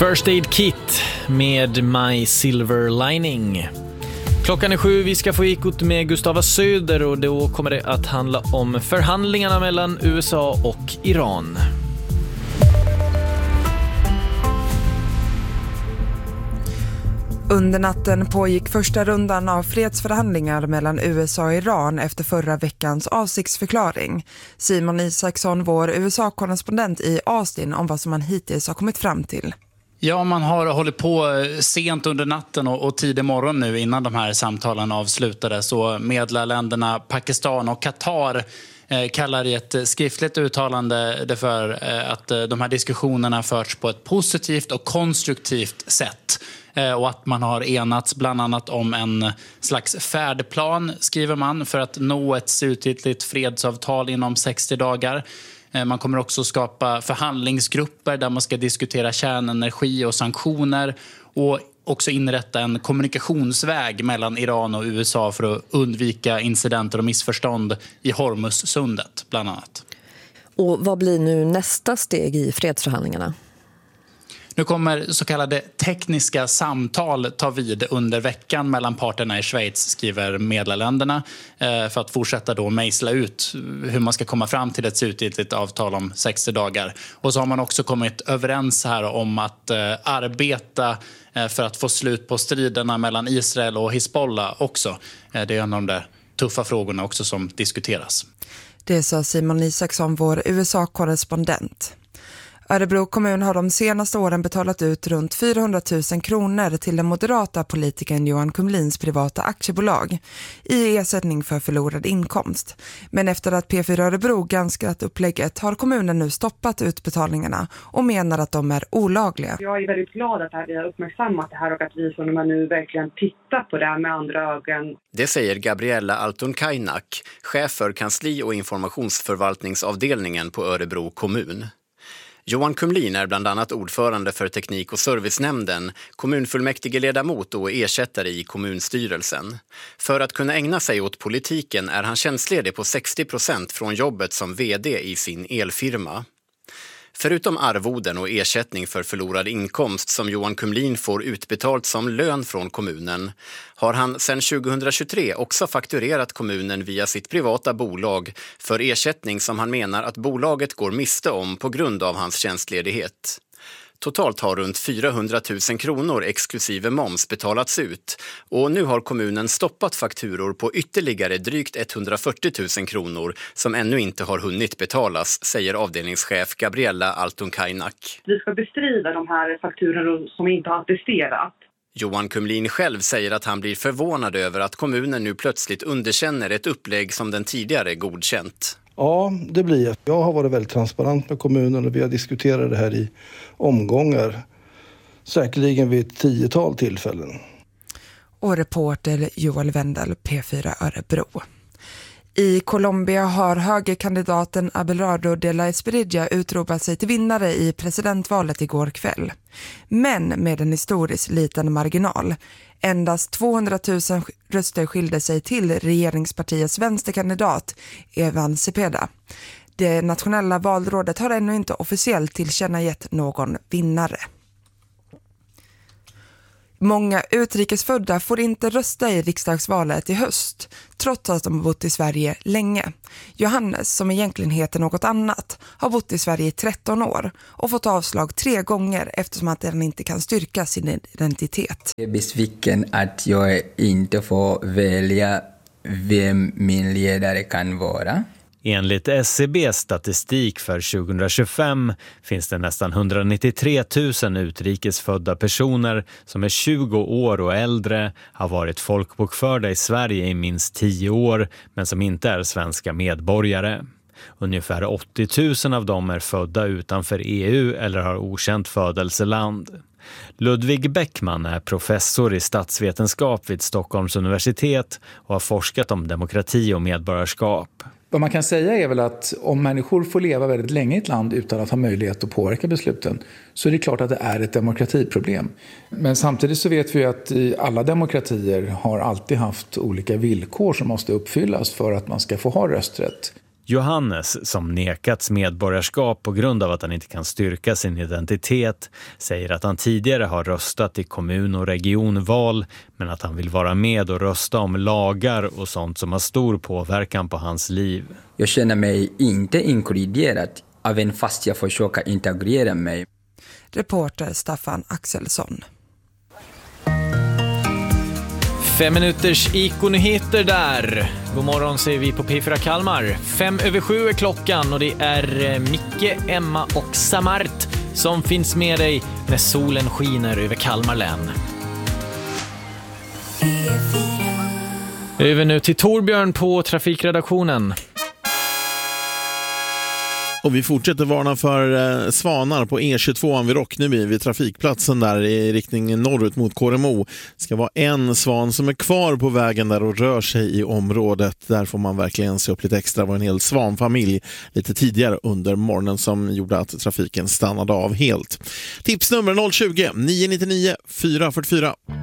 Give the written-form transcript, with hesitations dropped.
First Aid Kit med My Silver Lining. Klockan är 7, vi ska få ekot med Gustava Söder och då kommer det att handla om förhandlingarna mellan USA och Iran. Under natten pågick första rundan av fredsförhandlingar mellan USA och Iran efter förra veckans avsiktsförklaring. Simon Isaksson, vår USA-korrespondent i Austin, om vad som man hittills har kommit fram till. Ja, man har hållit på sent under natten och tidig morgon nu innan de här samtalen avslutades. Så medlarländerna Pakistan och Qatar kallar i ett skriftligt uttalande det för att de här diskussionerna förts på ett positivt och konstruktivt sätt. Och att man har enats bland annat om en slags färdplan, skriver man, för att nå ett slutgiltigt fredsavtal inom 60 dagar. Man kommer också skapa förhandlingsgrupper där man ska diskutera kärnenergi och sanktioner och också inrätta en kommunikationsväg mellan Iran och USA för att undvika incidenter och missförstånd i Hormuzsundet bland annat. Och vad blir nu nästa steg i fredsförhandlingarna? Nu kommer så kallade tekniska samtal ta vid under veckan mellan parterna i Schweiz, skriver medlarländerna, för att fortsätta då mejsla ut hur man ska komma fram till ett slutgiltigt avtal om 60 dagar. Och så har man också kommit överens här om att arbeta för att få slut på striderna mellan Israel och Hezbollah också. Det är en av de tuffa frågorna också som diskuteras. Det sa Simon Isaksson, vår USA-korrespondent. Örebro kommun har de senaste åren betalat ut runt 400 000 kronor till den moderata politikern Johan Kumlins privata aktiebolag i ersättning för förlorad inkomst. Men efter att P4 Örebro granskat upplägget har kommunen nu stoppat utbetalningarna och menar att de är olagliga. Jag är väldigt glad att vi har uppmärksammat det här och att vi från och med nu verkligen tittar på det här med andra ögon. Det säger Gabriella Altonkainak, chef för kansli- och informationsförvaltningsavdelningen på Örebro kommun. Johan Kumlin är bland annat ordförande för teknik- och servicenämnden, kommunfullmäktigeledamot och ersättare i kommunstyrelsen. För att kunna ägna sig åt politiken är han tjänstledig på 60% från jobbet som vd i sin elfirma. Förutom arvoden och ersättning för förlorad inkomst som Johan Kumlin får utbetalt som lön från kommunen har han sedan 2023 också fakturerat kommunen via sitt privata bolag för ersättning som han menar att bolaget går miste om på grund av hans tjänstledighet. Totalt har runt 400 000 kronor exklusive moms betalats ut och nu har kommunen stoppat fakturor på ytterligare drygt 140 000 kronor som ännu inte har hunnit betalas, säger avdelningschef Gabriella Altonkainak. Vi ska bestrida de här fakturorna som inte har attesterat. Johan Kumlin själv säger att han blir förvånad över att kommunen nu plötsligt underkänner ett upplägg som den tidigare godkänt. Ja, det blir jag. Jag har varit väldigt transparent med kommunen och vi har diskuterat det här i omgångar. Säkerligen vid ett 10-tal tillfällen. Och reporter Joel Wendel, P4 Örebro. I Colombia har högerkandidaten Abelardo de la Espriella utropat sig till vinnare i presidentvalet igår kväll. Men med en historiskt liten marginal. Endast 200 000 röster skilde sig till regeringspartiets vänsterkandidat Evan Cepeda. Det nationella valrådet har ännu inte officiellt tillkännagett någon vinnare. Många utrikesfödda får inte rösta i riksdagsvalet i höst, trots att de har bott i Sverige länge. Johannes, som egentligen heter något annat, har bott i Sverige i 13 år och fått avslag 3 gånger eftersom att han inte kan styrka sin identitet. Jag är besviken att jag inte får välja vem min ledare kan vara. Enligt SCBs statistik för 2025 finns det nästan 193 000 utrikesfödda personer som är 20 år och äldre, har varit folkbokförda i Sverige i minst 10 år men som inte är svenska medborgare. Ungefär 80 000 av dem är födda utanför EU eller har okänt födelseland. Ludvig Bäckman är professor i statsvetenskap vid Stockholms universitet och har forskat om demokrati och medborgarskap. Vad man kan säga är väl att om människor får leva väldigt länge i ett land utan att ha möjlighet att påverka besluten så är det klart att det är ett demokratiproblem. Men samtidigt så vet vi att i alla demokratier har alltid haft olika villkor som måste uppfyllas för att man ska få ha rösträtt. Johannes, som nekats medborgarskap på grund av att han inte kan styrka sin identitet, säger att han tidigare har röstat i kommun- och regionval, men att han vill vara med och rösta om lagar och sånt som har stor påverkan på hans liv. Jag känner mig inte inkluderad, även fast jag försöker integrera mig. Reporter Staffan Axelsson. 5 minuters ikonyheter där. God morgon säger vi på P4 Kalmar. 6:05 är klockan och det är Micke, Emma och Samart som finns med dig när solen skiner över Kalmar län. Över nu till Torbjörn på trafikredaktionen. Och vi fortsätter varna för svanar på E22 vid Rockneby vid trafikplatsen där i riktning norrut mot KRMO. Det ska vara en svan som är kvar på vägen där och rör sig i området. Där får man verkligen se upp lite extra. Det var en hel svanfamilj lite tidigare under morgonen som gjorde att trafiken stannade av helt. Tipsnummer 020 999 444.